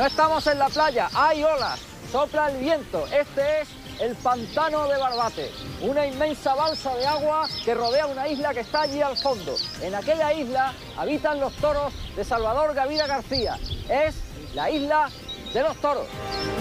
No estamos en la playa, hay olas, sopla el viento. Este es el pantano de Barbate, una inmensa balsa de agua que rodea una isla que está allí al fondo. En aquella isla habitan los toros de Salvador Gavira García. Es la isla de los toros.